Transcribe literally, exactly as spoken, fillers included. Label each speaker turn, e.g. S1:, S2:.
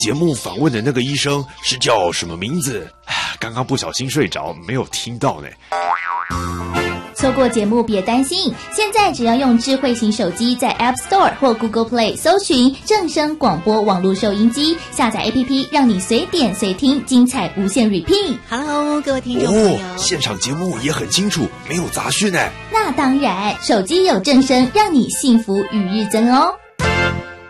S1: 节目访问的那个医生是叫什么名字？刚刚不小心睡着，没有听到呢。
S2: 错过节目别担心，现在只要用智慧型手机在 App Store 或 Google Play 搜寻正声广播网络收音机，下载 A P P 让你随点随听，精彩无限 repeat。
S3: Hello， 各位听众朋友，
S1: 哦，现场节目也很清楚，没有杂讯呢。
S2: 那当然，手机有正声，让你幸福与日增哦。